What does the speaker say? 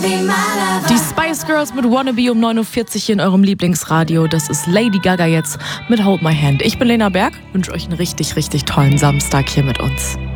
Die Spice Girls mit Wannabe um 9.40 Uhr hier in eurem Lieblingsradio. Das ist Lady Gaga jetzt mit Hold My Hand. Ich bin Lena Berg, wünsche euch einen richtig, richtig tollen Samstag hier mit uns.